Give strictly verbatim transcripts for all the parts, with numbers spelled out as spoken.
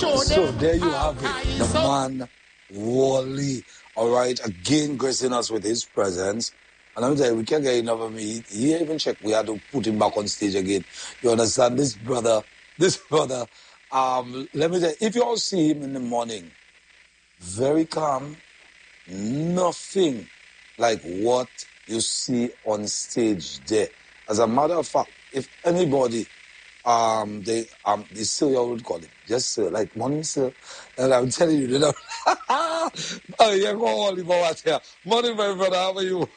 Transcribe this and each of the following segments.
So there you have it, the man Wally. All right, again gracing us with his presence. And I'm telling you, we can't get enough of me. He even checked. We had to put him back on stage again. You understand? This brother, this brother. Um, let me tell you, if you all see him in the morning, very calm, nothing like what you see on stage there. As a matter of fact, if anybody, um, they, um, the sir, I would call it, just sir, like morning sir, and I'm telling you, you know, oh, yeah, go all the more here. Morning, my brother, how are you?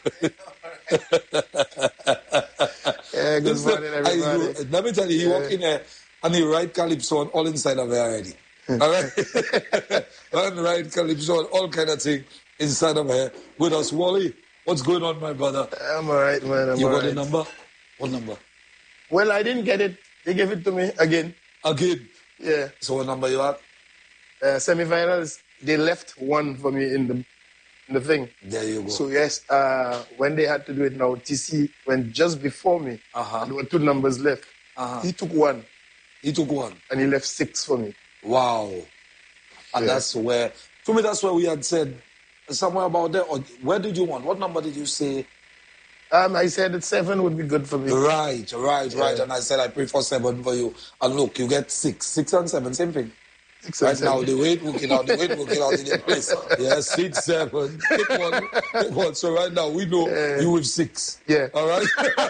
Yeah, good Listen, morning, everybody. I, you, let me tell you, he Yeah. walk in there and he write calypso on all inside of it already. All right? And write calypso on all kind of thing inside of here with us. Wally, what's going on, my brother? I'm all right, man. I'm You all got right. the number? What number? Well, I didn't get it. They gave it to me again. Again. Yeah. So what number you at? Uh, semifinals, they left one for me in the in the thing. There you go. So, yes, uh, when they had to do it now, T C went just before me. Uh-huh. And there were two numbers left. Uh-huh. He took one. He took one. And he left six for me. Wow. And Yeah. that's where, to me, that's where we had said somewhere about there. Or where did you want? What number did you say? Um, I said that seven would be good for me. Right, right, Yeah. right. And I said I pray for seven for you. And look, you get six. Six and seven, same thing. Six and Right now, seven. the weight working out, the weight working out in the place. Yeah, six, seven. Pick one, pick one. So right now, we know Yeah. you with six. Yeah. All right?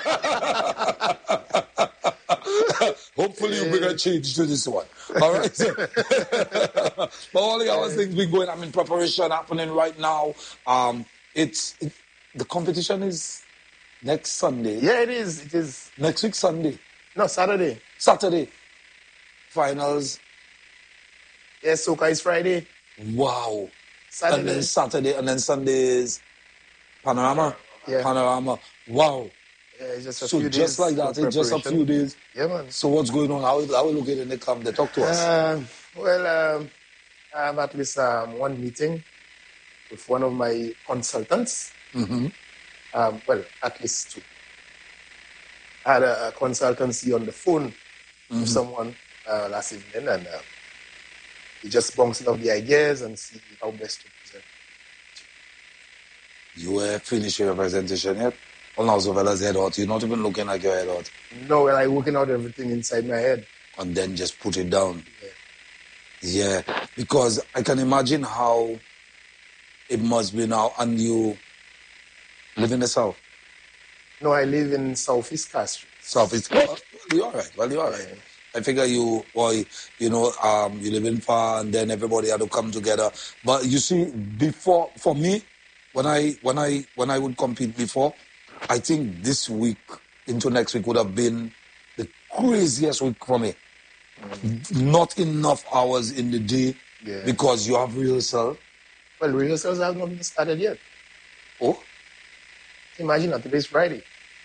Hopefully you bring a change to this one. All right? But all the other things been going, I mean, preparation happening right now. Um, it's, it, the competition is next Sunday. Yeah, it is. It is. Next week, Sunday. No, Saturday. Saturday. Finals. Yes, Soca is Friday. Wow. Saturday. And then Saturday, and then Sunday is Panorama. Yeah. Panorama. Wow. Yeah, it's just a So few just days like that, of it's just a preparation. few days. Yeah, man. So what's going on? How, how are you looking in the camp? They talk to us. Uh, well, um, I have at least um, one meeting with one of my consultants. Mm-hmm. Um, well, at least two. I had a, a consultancy on the phone Mm-hmm. with someone uh, last evening, and uh, we just bouncing off the ideas and see how best to present. You were finished your presentation yet? Well, now, so fella's head out. You're not even looking like your head out. No, well, I working out everything inside my head. And then just put it down. Yeah. Yeah. Because I can imagine how it must be now. And you live in the South. No, I live in Southeast Castro. Southeast. Well, you're all right. Well, you're all right. I figure you, boy, you know, um, you live in far, and then everybody had to come together. But you see, before, for me, when I, when I, when I would compete before, I think this week into next week would have been the craziest week for me. Mm-hmm. Not enough hours in the day Yeah. because you have rehearsal. Well, rehearsals have not even started yet. Oh, Imagine that today's Friday.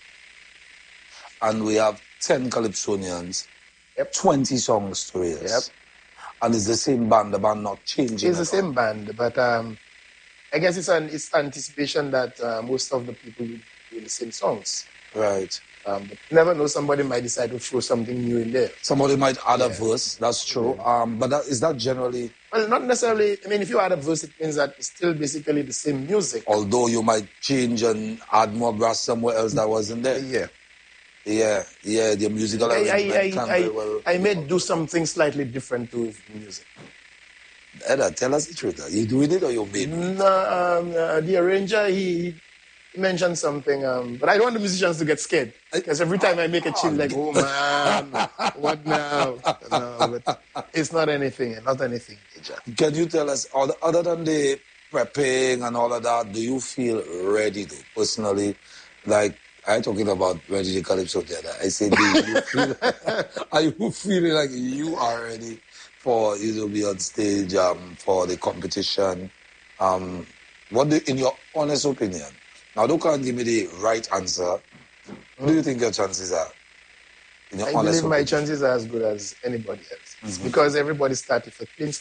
and we have ten Calypsonians, Yep. twenty songs to rehearse. Yep. And it's the same band, the band not changing. It's the at all. same band, but um, I guess it's an it's anticipation that uh, most of the people will do the same songs. Right. Um, but you never know, somebody might decide to throw something new in there. Somebody might add a Yeah. verse, that's true. Um, but that, is that generally, Well, not necessarily. I mean, if you add a verse, it means that it's still basically the same music. although you might change and add more brass somewhere else that wasn't there? Yeah. Yeah, yeah, the musical I, arrangement I, can I, very well. I, I may do something slightly different to the music. Edda, tell us the truth. Are you doing it or you made it? No, um, uh, the arranger, he, he mentioned something, um, but I don't want the musicians to get scared. Because every time I make a tune, like, oh man, what now? No, but it's not anything, not anything major. Can you tell us, other other than the prepping and all of that, do you feel ready though, personally? Like, I'm talking about ready to Calypso together. I say, do you feel, are you feeling like you are ready for you to be on stage um, for the competition? Um, what do, in your honest opinion, now don't can't give me the right answer. What do you think your chances are? In your I honest believe my opinion? chances are as good as anybody else. It's because everybody started with clean